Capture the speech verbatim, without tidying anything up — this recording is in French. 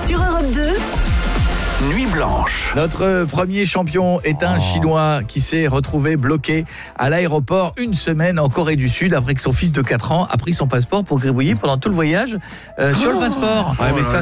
Sur Europe deux, Nuit blanche. Notre premier champion est un Chinois qui s'est retrouvé bloqué à l'aéroport une semaine en Corée du Sud après que son fils de quatre ans a pris son passeport pour gribouiller pendant tout le voyage euh, sur le passeport. Ouais, mais ça,